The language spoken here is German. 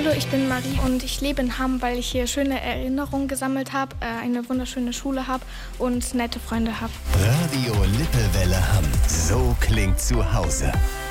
Hallo, ich bin Marie und ich lebe in Hamm, weil ich hier schöne Erinnerungen gesammelt habe, eine wunderschöne Schule habe und nette Freunde habe. Radio Lippewelle Hamm. So klingt zu Hause.